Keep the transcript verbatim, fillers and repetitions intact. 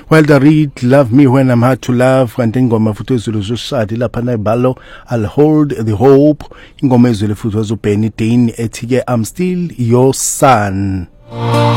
Well, the read Love Me When I'm Hard to Love kanti ingoma futhi ezulu zoshadi lapha nayibalo I'll Hold the Hope ingoma ezulu futhi wazo Benny Dean ethi ke I'm Still Your Son.